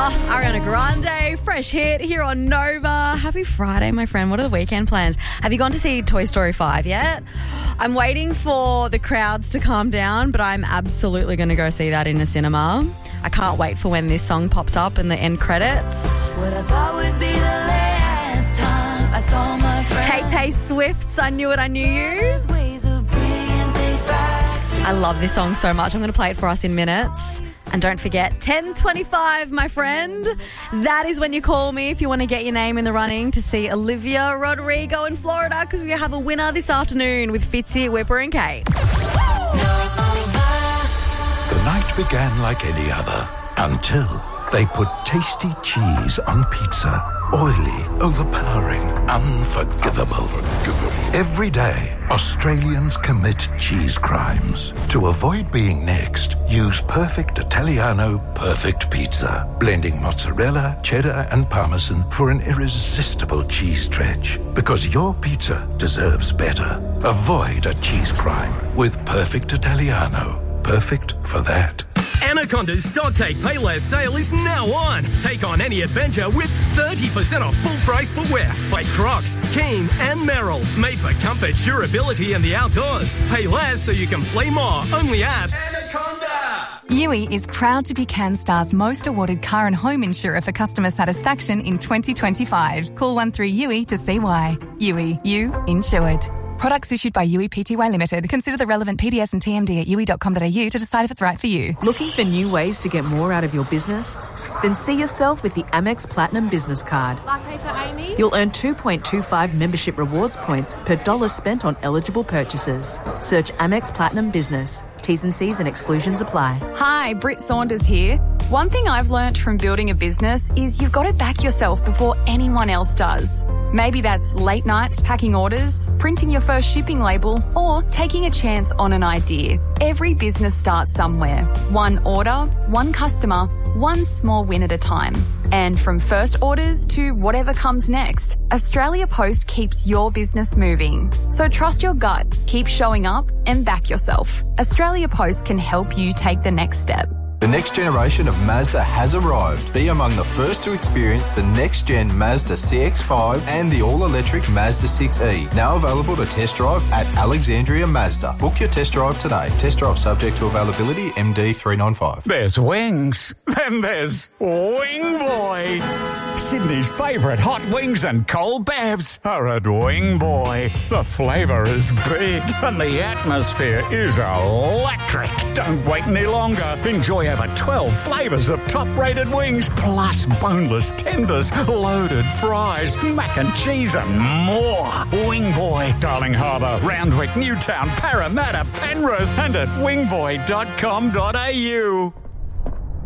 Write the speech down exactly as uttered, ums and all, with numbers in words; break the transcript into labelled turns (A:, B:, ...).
A: Oh, Ariana Grande, fresh hit here on Nova. Happy Friday, my friend. What are the weekend plans? Have you gone to see Toy Story five yet? I'm waiting for the crowds to calm down, but I'm absolutely going to go see that in a cinema. I can't wait for when this song pops up in the end credits.
B: What I thought would be the last time I saw my friend.
A: Tay Tay Swift's I Knew It, I Knew You.
B: Ways of bringing things back.
A: I love this song so much. I'm going to play it for us in minutes. And don't forget, ten twenty-five, my friend. That is when you call me if you want to get your name in the running to see Olivia Rodrigo in Florida, because we have a winner this afternoon with Fitzy, Whipper and Kate.
C: The night began like any other until they put tasty cheese on pizza. Oily, overpowering, unforgivable. Every day, Australians commit cheese crimes. To avoid being next, use Perfect Italiano Perfect Pizza, blending mozzarella, cheddar and parmesan for an irresistible cheese stretch. Because your pizza deserves better. Avoid a cheese crime with Perfect Italiano. Perfect for that.
D: Anaconda's Stock Take Pay Less sale is now on. Take on any adventure with thirty percent off full price footwear by Crocs, Keen and Merrill. Made for comfort, durability and the outdoors. Pay less so you can play more. Only at Anaconda.
E: Yui is proud to be CanStar's most awarded car and home insurer for customer satisfaction in twenty twenty-five. Call one three U I to see why. Yui, you insured. Products issued by U I Pty Limited. Consider the relevant P D S and T M D at u i dot com dot a u to decide if it's right for you.
F: Looking for new ways to get more out of your business? Then see yourself with the Amex Platinum Business Card.
G: Latte for Amy.
F: You'll earn two point two five membership rewards points per dollar spent on eligible purchases. Search Amex Platinum Business. T's and C's and exclusions apply.
E: Hi, Britt Saunders here. One thing I've learnt from building a business is you've got to back yourself before anyone else does. Maybe that's late nights packing orders, printing your first shipping label, or taking a chance on an idea. Every business starts somewhere. One order, one customer, one small win at a time. And from first orders to whatever comes next, Australia Post keeps your business moving. So trust your gut, keep showing up, and back yourself. Australia Post can help you take the next step.
H: The next generation of Mazda has arrived. Be among the first to experience the next-gen Mazda C X five and the all-electric Mazda six E. Now available to test drive at Alexandria Mazda. Book your test drive today. Test drive subject to availability, M D three ninety-five.
I: There's wings. Then there's Wing Boy. Sydney's favourite hot wings and cold bevs are at Wing Boy. The flavour is big and the atmosphere is electric. Don't wait any longer. Enjoy over twelve flavours of top-rated wings, plus boneless tenders, loaded fries, mac and cheese and more. Wing Boy, Darling Harbour, Roundwick, Newtown, Parramatta, Penrith and at wing boy dot com dot a u.